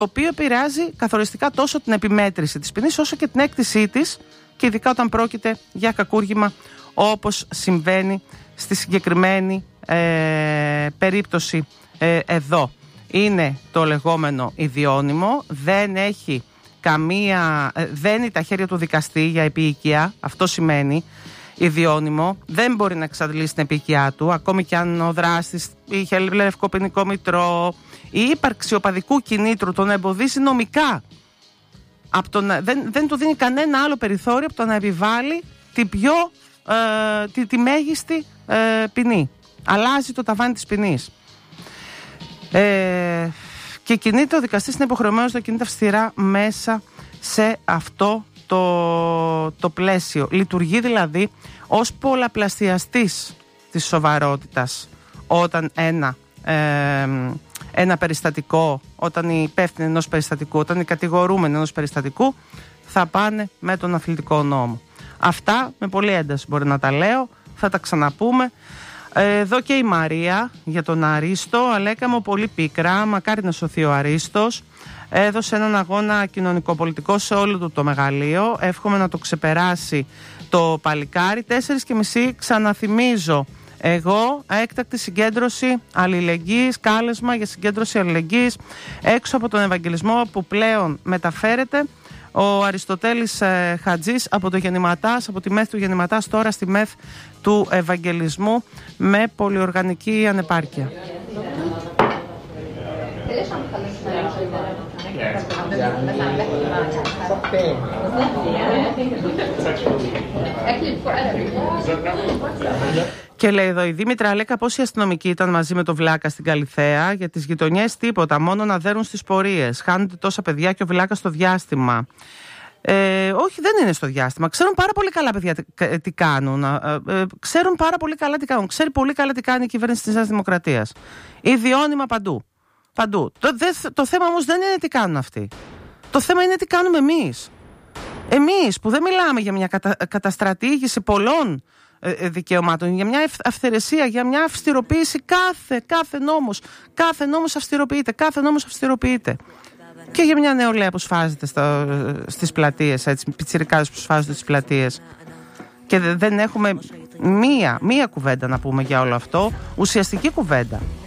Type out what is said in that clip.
το οποίο επηρεάζει καθοριστικά τόσο την επιμέτρηση της ποινής όσο και την έκτησή της, και ειδικά όταν πρόκειται για κακούργημα όπως συμβαίνει στη συγκεκριμένη περίπτωση εδώ. Είναι το λεγόμενο ιδιώνυμο, δεν είναι τα χέρια του δικαστή για επίοικια, αυτό σημαίνει ιδιώνυμο, δεν μπορεί να εξαντλήσει την επίοικιά του, ακόμη και αν ο δράστης είχε λευκό ποινικό μητρό. Η ύπαρξη οπαδικού κινήτρου τον εμποδίζει νομικά. Δεν του δίνει κανένα άλλο περιθώριο από το να επιβάλλει τη μέγιστη ποινή. Αλλάζει το ταβάνι της ποινής. Και κινείται ο δικαστής, είναι υποχρεωμένος να κινείται αυστηρά μέσα σε αυτό το πλαίσιο. Λειτουργεί δηλαδή ως πολλαπλασιαστής της σοβαρότητας όταν ένα περιστατικό, όταν οι υπεύθυνοι ενός περιστατικού, όταν οι κατηγορούμενοι ενός περιστατικού θα πάνε με τον αθλητικό νόμο. Αυτά με πολύ ένταση μπορεί να τα λέω, θα τα ξαναπούμε. Εδώ και η Μαρία για τον Αρίστο. Αλέκα μου, πολύ πίκρα, μακάρι να σωθεί ο Αρίστος. Έδωσε έναν αγώνα κοινωνικοπολιτικό σε όλο του το μεγαλείο. Εύχομαι να το ξεπεράσει το παλικάρι. 4:30 ξαναθυμίζω εγώ, έκτακτη συγκέντρωση αλληλεγγύης, κάλεσμα για συγκέντρωση αλληλεγγύης έξω από τον Ευαγγελισμό που πλέον μεταφέρεται. Ο Αριστοτέλης Χατζής από το Γεννηματάς, από τη ΜΕΘ του Γεννηματάς τώρα στη ΜΕΘ του Ευαγγελισμού με πολυοργανική ανεπάρκεια. Και λέει εδώ η Δήμητρα, Αλέκα, πόσοι αστυνομικοί ήταν μαζί με το Βλάκα στην Καλιθέα? Για τις γειτονιές τίποτα, μόνο να δέρουν στις πορείες. Χάνονται τόσα παιδιά και ο Βλάκας στο διάστημα. Όχι, δεν είναι στο διάστημα. Ξέρουν πάρα πολύ καλά, παιδιά, τι κάνουν. Ξέρουν πάρα πολύ καλά τι κάνουν. Ξέρει πολύ καλά τι κάνει η κυβέρνηση της Νέας Δημοκρατίας. Ιδιώνυμα παντού. Το θέμα όμως δεν είναι τι κάνουν αυτοί. Το θέμα είναι τι κάνουμε εμείς. Εμείς που δεν μιλάμε για μια καταστρατήγηση πολλών δικαιωμάτων, για μια αυθαιρεσία, για μια αυστηροποίηση. Κάθε νόμος αυστηροποιείται. Και για μια νεολαία που σφάζεται στις πλατείες, έτσι, πιτσιρικάδες που σφάζονται στις πλατείες. Και δεν έχουμε μία κουβέντα να πούμε για όλο αυτό, ουσιαστική κουβέντα.